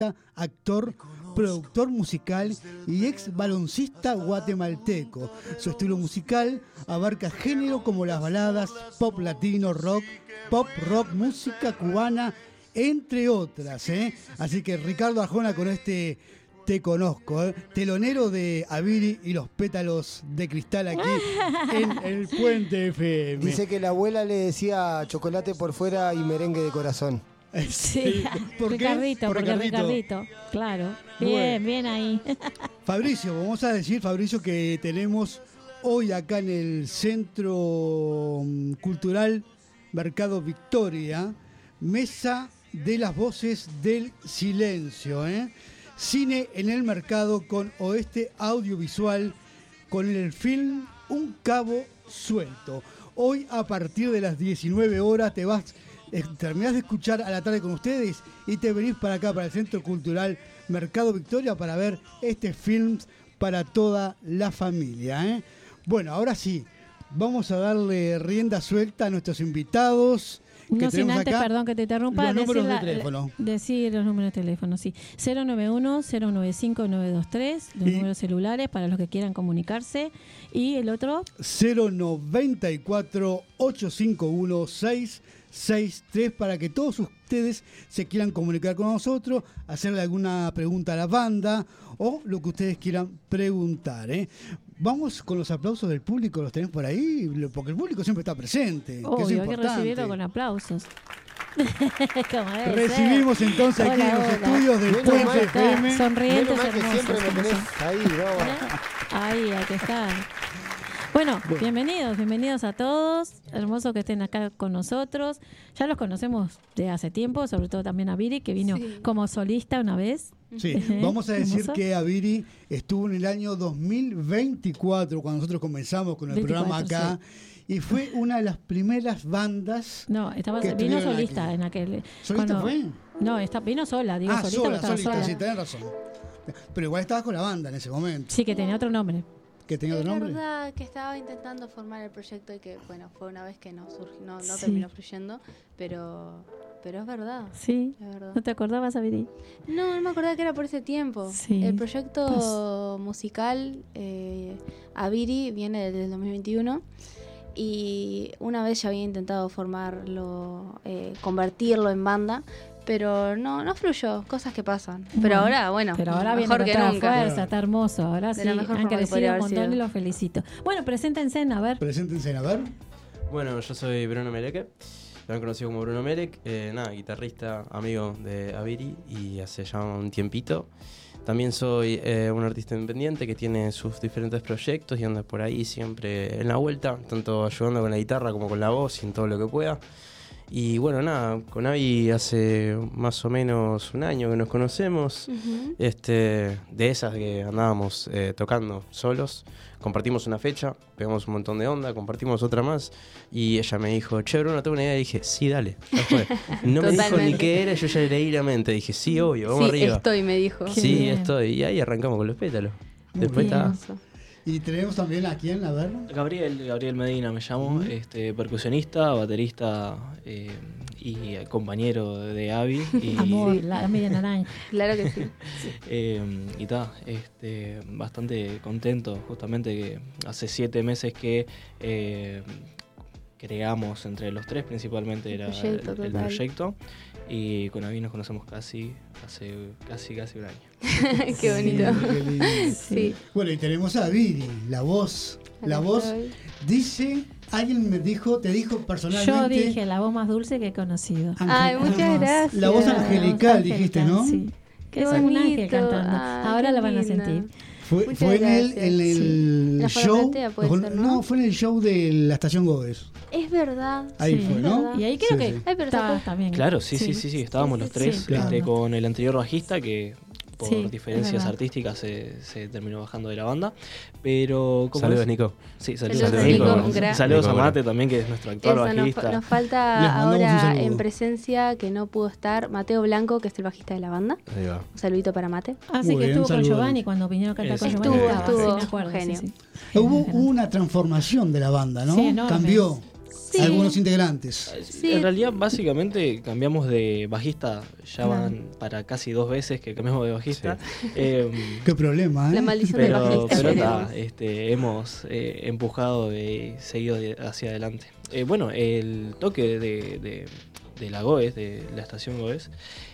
actor, productor musical y ex baloncista guatemalteco. Su estilo musical abarca géneros como las baladas, pop latino, rock, pop rock, música cubana, entre otras. Así que Ricardo Arjona con este Te Conozco, telonero de Aviri y los pétalos de cristal aquí en el Puente FM. Dice que la abuela le decía chocolate por fuera y merengue de corazón. Sí, ¿Por qué? Ricardito, Por porque Ricardito. Ricardito, claro. Bien, Bueno. bien ahí. Fabricio, vamos a decir, Fabricio, que tenemos hoy acá en el Centro Cultural Mercado Victoria, Mesa de las Voces del Silencio, Cine en el mercado con Oeste Audiovisual, con el film Un Cabo Suelto. Hoy a partir de las 19 horas terminás de escuchar a la tarde con ustedes y te venís para acá, para el Centro Cultural Mercado Victoria, para ver este film para toda la familia. Bueno, ahora sí, vamos a darle rienda suelta a nuestros invitados. No sin antes, acá, perdón que te interrumpa, los números de teléfono. Decir los números de teléfono, sí. 091-095-923, los números celulares para los que quieran comunicarse. Y el otro 094-851-663 para que todos ustedes se quieran comunicar con nosotros, hacerle alguna pregunta a la banda o lo que ustedes quieran preguntar. Vamos con los aplausos del público, los tenés por ahí, porque el público siempre está presente. obvio, que es hay que importante. recibirlo con aplausos. Como debe Recibimos ser. entonces aquí en los estudios del Menos Puente mal que FM. Sonrientes, Menos mal que hermosos. siempre me como tenés son. ahí, ¿no? Ahí, aquí están. Bueno, bienvenidos a todos. Hermoso que estén acá con nosotros. Ya los conocemos de hace tiempo, sobre todo también a Viri, que vino como solista una vez. Sí, vamos a decir Hermoso. que Aviri estuvo en el año 2024, cuando nosotros comenzamos con el 24, programa acá, y fue una de las primeras bandas. No, que vino estuvieron solista aquí. en aquel. ¿Solista fue? No, vino sola, digo solista, porque estaba sola. sí, tenés razón. Pero igual estabas con la banda en ese momento. Sí, que tenía otro nombre. ¿Que tenía otro Es nombre? verdad que estaba intentando formar el proyecto y que, bueno, fue una vez que no surgió, no Sí. terminó fluyendo, pero es verdad. Sí. Es verdad. ¿No te acordabas, Viri? No me acordaba que era por ese tiempo. Sí. El proyecto musical Aviri viene desde el 2021 y una vez ya había intentado formarlo, convertirlo en banda, pero no fluyó, cosas que pasan. Pero Bueno, ahora, bueno, Pero ahora viene mejor con que toda nunca. fuerza, está hermoso. Ahora De sí, la mejor han forma que crecido podría un haber montón sido. y los felicito. Bueno, preséntense, a ver. Preséntense, a ver. Bueno, yo soy Bruno Meleke, lo han conocido como Bruno Melek, guitarrista, amigo de Aviri y hace ya un tiempito. También soy un artista independiente que tiene sus diferentes proyectos y anda por ahí siempre en la vuelta, tanto ayudando con la guitarra como con la voz y en todo lo que pueda. Y bueno, nada, con Avi hace más o menos un año que nos conocemos, Ujú. de esas que andábamos tocando solos. Compartimos una fecha, pegamos un montón de onda, compartimos otra más y ella me dijo, che Bruno, tengo una idea, y dije, sí, dale, ya fue. No me dijo ni Totalmente. qué era, yo ya leí la mente, dije, sí, obvio, vamos Sí, arriba. estoy, me dijo. Qué Sí, bien. estoy, y ahí arrancamos con los pétalos. Muy Después bien. está... Hermoso. Y tenemos también a quién, a ver. Gabriel Medina me llamo, percusionista, baterista y compañero de Avi. Y, Amor, la media naranja. Claro que sí. y ta, bastante contento, justamente que hace 7 meses que creamos entre los tres, principalmente era proyecto, el total. proyecto, y con Avi nos conocemos hace casi un año. Qué bonito. Sí, qué lindo. Sí. Bueno, y tenemos a Viri, la voz. La Acá voz estoy. dice, alguien te dijo personalmente. Yo dije la voz más dulce que he conocido. Ay, muchas gracias. La voz La voz angelical, dijiste, ¿no? Sí. Que Qué es un ángel bonito. cantando. Ay, Ahora qué la van a linda. sentir. Fue Muchas en el, gracias. en el La show. Farmatea puede ser, ¿no? Fue en el show de la estación Gómez. Es verdad. Ahí Sí. fue, ¿no? Y ahí creo Sí, que sí. Ay, pero estaba sacó- también. Claro, sí, estábamos los tres, Sí, claro. con el anterior bajista que por Sí, es diferencias verdad. artísticas se terminó bajando de la banda, pero... ¿cómo Saludos, es? Nico. Sí, Saludos, saludos a Nico, Nico. un gran- Saludos a Nico, Mate también, que es nuestro actual Eso, nos bajista. falta Les mandamos un ahora saludo. en presencia que no pudo estar Mateo Blanco, que es el bajista de la banda. Ahí va. Un saludito para Mate. Así Muy que bien, estuvo con saludos. Giovanni cuando vinieron a cantar con Estuvo, Giovanni. estuvo, sí, me acuerdo, genio. sí. Hubo una transformación de la banda, ¿no? Sí, enorme. Cambió. Sí. algunos integrantes. Sí. En realidad, básicamente, cambiamos de bajista. Ya van para casi 2 veces que cambiamos de bajista. Qué problema, ¿eh? La maldición del bajista. Pero tenemos. hemos empujado y seguido hacia adelante. Bueno, el toque de la GOES, de la estación GOES,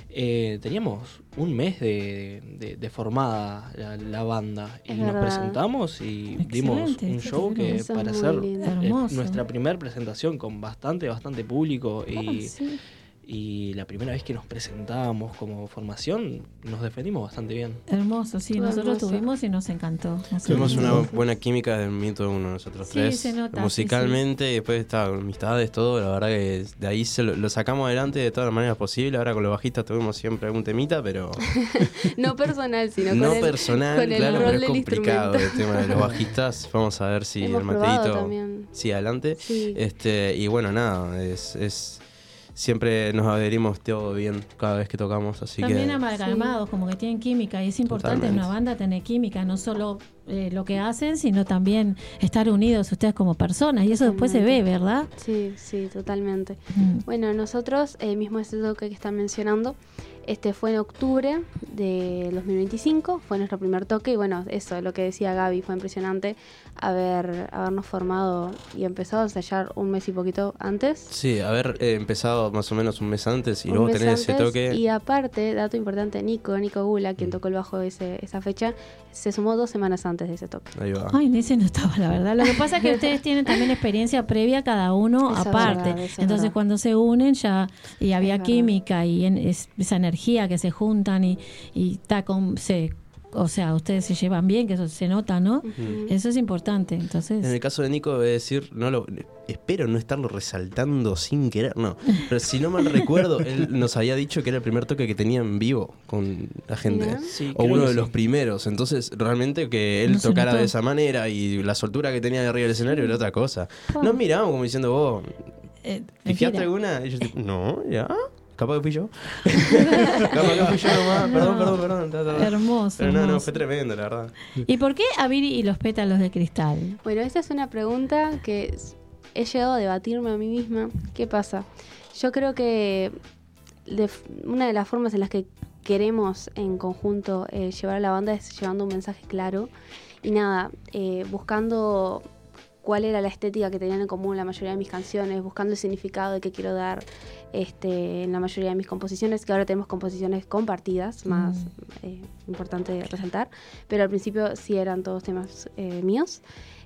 teníamos un mes de formada la banda y Es nos verdad. presentamos y dimos Excelente, un show que eso es para muy ser lindo. Hermoso. nuestra primera presentación con bastante público Sí. y la primera vez que nos presentábamos como formación nos defendimos bastante bien. Hermoso, sí, Todo nosotros hermoso. tuvimos y nos encantó. Tuvimos una buena química desde el minuto uno nosotros Sí, tres, se nota, musicalmente, y después amistades, todo, la verdad que de ahí lo sacamos adelante de todas las maneras posibles. Ahora con los bajistas tuvimos siempre algún temita, pero No personal, sino no con el, personal, con el claro, rol pero es del complicado instrumento. el tema de los bajistas. Vamos a ver si Hemos el probado Mateito también. sigue adelante. Sí. Y bueno, nada, es siempre nos adherimos todo bien cada vez que tocamos, así También que amalgamados, como que tienen química, y es importante en una Totalmente. banda tener química, no solo lo que hacen, sino también estar unidos ustedes como personas, y eso después se ve, ¿verdad? Sí, sí, totalmente. Mm. Bueno, nosotros, mismo este toque que están mencionando, fue en octubre de 2025, fue nuestro primer toque, y bueno, eso, lo que decía Gaby, fue impresionante habernos formado y empezado a ensayar un mes y poquito antes. sí, haber empezado más o menos un mes antes y Un luego mes tener ese antes, toque. Y aparte, dato importante, Nico Gula, quien tocó el bajo esa fecha, se sumó 2 semanas antes de ese toque. Ahí va. Ay, ni se notaba, la verdad. Lo que pasa es que ustedes tienen también experiencia previa cada uno Eso es aparte. verdad, eso es Entonces, verdad. cuando se unen ya, y había Es verdad. química y esa energía que se juntan y está o sea, ustedes se llevan bien, que eso se nota, ¿no? Ujú. Eso es importante. Entonces, En el caso de Nico, debe decir, espero no estarlo resaltando sin querer, no. Pero si no mal recuerdo, él nos había dicho que era el primer toque que tenía en vivo con la gente. Mira. Sí, O creo uno que de sí. los primeros. Entonces, realmente que él No se tocara notó. de esa manera y la soltura que tenía de arriba del escenario era otra cosa. Wow. Nos miramos como diciendo, vos, ¿fijaste mentira. alguna? Y yo tipo, no, ya. Capaz que fui yo. Capaz que fui yo nomás. No. Perdón. Hermoso. Pero no, hermoso. fue tremendo, la verdad. ¿Y por qué Aviri y los pétalos de cristal? Bueno, esta es una pregunta que he llegado a debatirme a mí misma. ¿Qué pasa? Yo creo que una de las formas en las que queremos en conjunto llevar a la banda es llevando un mensaje claro y nada, buscando cuál era la estética que tenían en común la mayoría de mis canciones, buscando el significado de que quiero dar en la mayoría de mis composiciones, que ahora tenemos composiciones compartidas, más importante resaltar, pero al principio sí eran todos temas míos.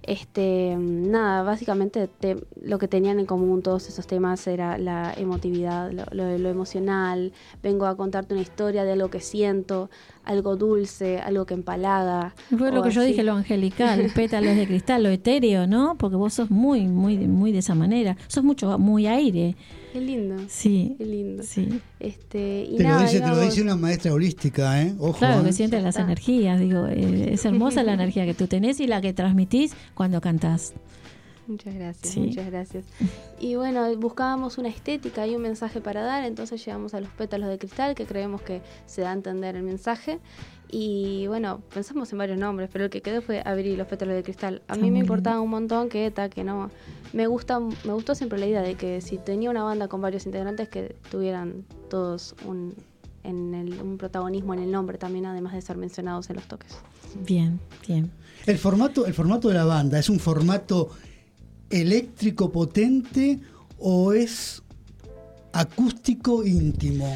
Nada, básicamente lo que tenían en común todos esos temas era la emotividad, lo emocional. Vengo a contarte una historia de algo que siento, algo dulce, algo que empalaga. Fue lo o que yo así. dije, lo angelical, pétalos de cristal, lo etéreo, ¿no? Porque vos sos muy de esa manera. Sos muy aire. Qué lindo, Sí, qué lindo. sí. Y Te nada, lo digamos, dice una maestra holística, ¿eh? Ojo, Claro, ¿eh? que sientes las está. energías, digo, es hermosa la energía que tú tenés y la que transmitís cuando cantás. Muchas gracias, Sí. muchas gracias. Y bueno, buscábamos una estética y un mensaje para dar, entonces llegamos a los pétalos de cristal, que creemos que se da a entender el mensaje. Y bueno, pensamos en varios nombres, pero el que quedó fue Abrir los pétalos de cristal. A Está mí me muy importaba lindo. un montón que no. Me gustó siempre la idea de que si tenía una banda con varios integrantes, que tuvieran todos un protagonismo en el nombre también, además de ser mencionados en los toques. Bien, bien. El formato de la banda, ¿es un formato eléctrico potente o es acústico íntimo?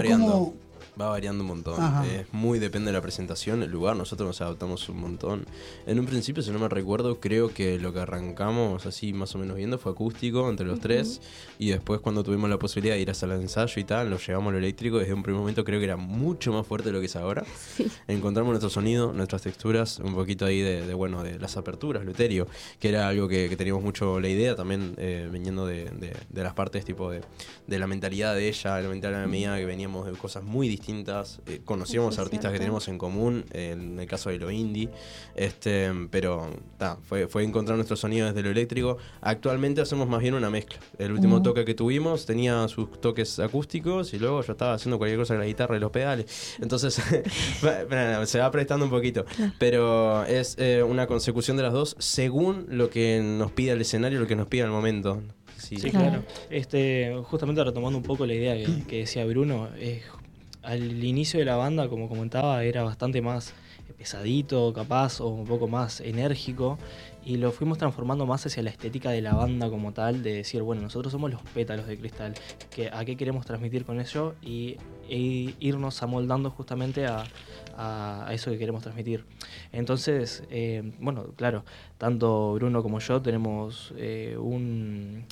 Va variando un montón. Ajá. Muy depende de la presentación, el lugar. Nosotros nos adaptamos un montón. En un principio, si no me recuerdo, creo que lo que arrancamos así más o menos viendo fue acústico entre los tres. Y después, cuando tuvimos la posibilidad de ir hasta el ensayo y tal, nos llevamos a lo eléctrico. Desde un primer momento creo que era mucho más fuerte de lo que es ahora. Sí. Encontramos nuestro sonido, nuestras texturas, un poquito ahí de las aperturas, lo etéreo, que era algo que teníamos mucho la idea también, viniendo de las partes tipo de la mentalidad de ella, de la mentalidad mía, que veníamos de cosas muy distintas. Conocíamos Eso es artistas que cierto. tenemos en común, en el caso de lo indie, pero fue encontrar nuestro sonido desde lo eléctrico. Actualmente hacemos más bien una mezcla. El último toque que tuvimos tenía sus toques acústicos y luego yo estaba haciendo cualquier cosa con la guitarra y los pedales. Entonces se va prestando un poquito, pero es una consecución de las dos según lo que nos pida el escenario, lo que nos pida el momento. Sí, Sí, Claro. claro. Justamente retomando un poco la idea que decía Bruno, al inicio de la banda, como comentaba, era bastante más pesadito, capaz, o un poco más enérgico, y lo fuimos transformando más hacia la estética de la banda como tal, de decir, bueno, nosotros somos los pétalos de cristal, ¿a qué queremos transmitir con ello? E irnos amoldando justamente a eso que queremos transmitir. Entonces, bueno, claro, tanto Bruno como yo tenemos un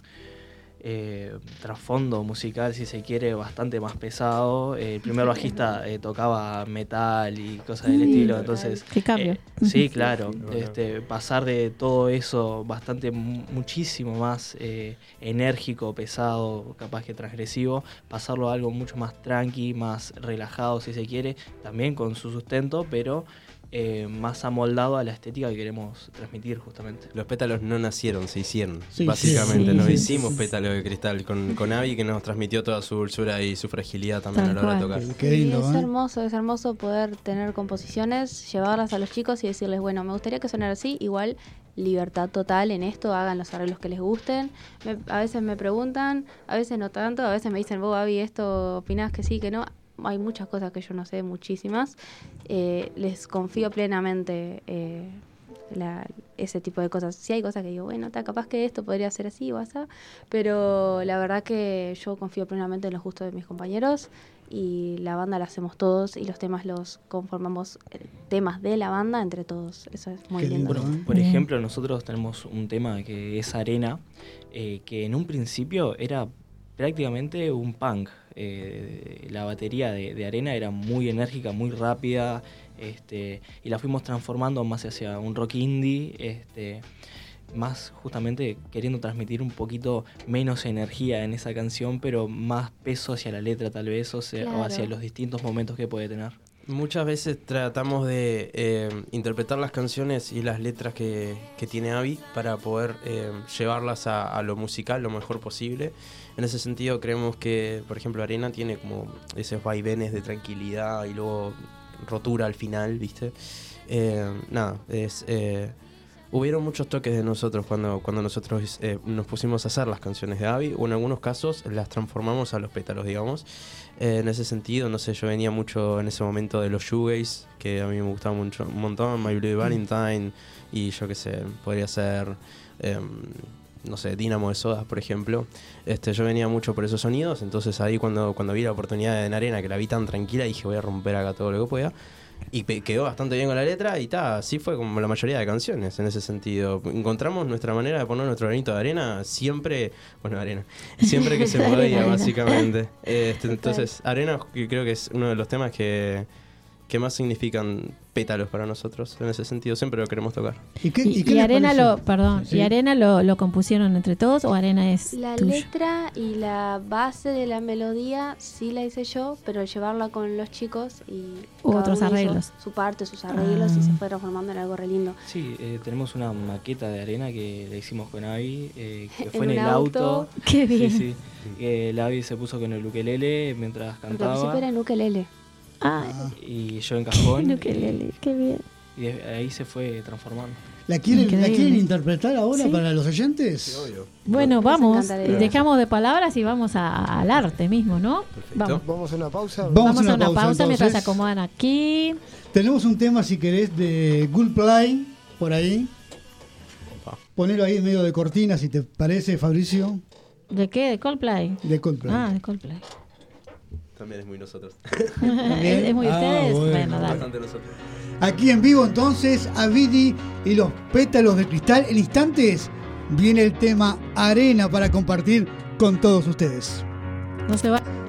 trasfondo musical, si se quiere, bastante más pesado. El primer bajista tocaba metal y cosas del estilo, entonces Qué cambio. sí, claro, pasar de todo eso bastante muchísimo más enérgico, pesado, capaz que transgresivo, pasarlo a algo mucho más tranqui, más relajado, si se quiere, también con su sustento, pero más amoldado a la estética que queremos transmitir justamente. Los pétalos no nacieron, se hicieron. Sí, básicamente, sí, nos sí, hicimos sí. pétalos de cristal con Abby, que nos transmitió toda su dulzura y su fragilidad también Tal a la hora de cual. tocar. Qué lindo, Y ¿eh? es hermoso poder tener composiciones, llevarlas a los chicos y decirles, bueno, me gustaría que sonara así, igual libertad total en esto, hagan los arreglos que les gusten. A veces me preguntan, a veces no tanto, a veces me dicen, vos, Abby, ¿esto opinás que sí, que no? Hay muchas cosas que yo no sé, muchísimas. Les confío plenamente ese tipo de cosas. Sí hay cosas que digo, bueno, capaz que esto podría ser así o así, pero la verdad que yo confío plenamente en los gustos de mis compañeros y la banda la hacemos todos y los temas los conformamos, temas de la banda entre todos. Eso es muy Qué lindo. lindo. Bueno, por Bien. ejemplo, nosotros tenemos un tema que es Arena, que en un principio era prácticamente un punk. La batería de Arena era muy enérgica, muy rápida, y la fuimos transformando más hacia un rock indie, más justamente queriendo transmitir un poquito menos energía en esa canción, pero más peso hacia la letra tal vez, o Claro. hacia los distintos momentos que puede tener. Muchas veces tratamos de interpretar las canciones y las letras que tiene Abby para poder llevarlas a lo musical lo mejor posible. En ese sentido creemos que, por ejemplo, Arena tiene como esos vaivenes de tranquilidad y luego rotura al final, ¿viste? Hubieron muchos toques de nosotros cuando nosotros nos pusimos a hacer las canciones de Abby, o en algunos casos las transformamos a los pétalos, digamos. En ese sentido, no sé, yo venía mucho en ese momento de los shoegaze, que a mí me gustaba mucho, un montón, My Bloody Valentine, y yo qué sé, podría ser, no sé, Dínamo de Sodas, por ejemplo. Yo venía mucho por esos sonidos, entonces ahí cuando vi la oportunidad en Arena, que la vi tan tranquila, dije voy a romper acá todo lo que pueda. Y quedó bastante bien con la letra y así fue como la mayoría de canciones en ese sentido. Encontramos nuestra manera de poner nuestro granito de arena siempre que se podía, básicamente. Entonces, Arena creo que es uno de los temas que más significan pétalos para nosotros. En ese sentido, siempre lo queremos tocar. ¿Y qué Y les Arena parece? Sí. ¿Y Arena lo compusieron entre todos o Arena es La tuyo? letra y la base de la melodía sí la hice yo, pero llevarla con los chicos y cada Otros uno hizo arreglos. su parte, sus arreglos y se fue transformando en algo re lindo. Sí, tenemos una maqueta de Arena que la hicimos con Abby, que fue En en un el auto. auto. Qué bien. Sí, sí. La Abby se puso con el ukelele mientras Porque al principio cantaba era en ukelele. Ah, y yo en cajón. ukelele, qué bien. Y ahí se fue transformando. ¿La quieren Increíble. interpretar ahora Sí. para los oyentes? obvio. Bueno, Nos vamos, encantaría. dejamos de palabras y vamos al arte mismo, ¿no? Perfecto. Vamos. Vamos a una pausa. Vamos Vamos a una pausa mientras se entonces. acomodan aquí. Tenemos un tema, si querés, de Coldplay por ahí. Opa. Ponelo ahí en medio de cortina, si te parece, Fabricio. ¿De qué? ¿De Coldplay? De Coldplay. Ah, de Coldplay. También es muy nosotros. ¿Es muy de Ah, ustedes? bueno. Bueno, dale. Bastante nosotros. Aquí en vivo entonces, Abidi y los pétalos de cristal. En instantes viene el tema Arena para compartir con todos ustedes. No se va.